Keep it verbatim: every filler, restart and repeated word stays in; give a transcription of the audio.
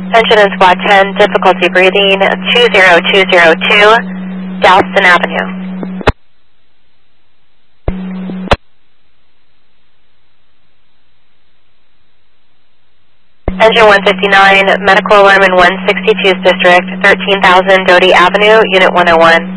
Engine in Squad ten, difficulty breathing, two zero two zero two, Galveston Avenue. Engine one fifty-nine, medical alarm in one sixty-two's district, thirteen thousand Doty Avenue, Unit one oh one.